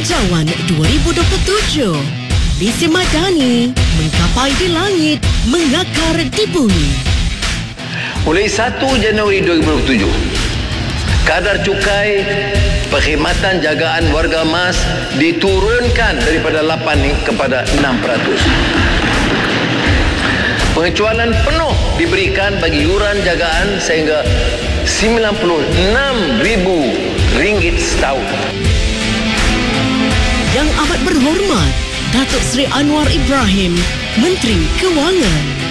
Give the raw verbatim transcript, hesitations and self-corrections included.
Belanjawan dua ribu dua puluh tujuh. Visi Madani mengkapai di langit, mengakar di bumi. Mulai satu Januari dua ribu dua puluh tujuh, kadar cukai perkhidmatan jagaan warga emas diturunkan daripada lapan kepada enam peratus. Pengecualian penuh diberikan bagi yuran jagaan sehingga sembilan puluh enam ribu ringgit setahun. Yang amat berhormat, Datuk Seri Anwar Ibrahim, Menteri Kewangan.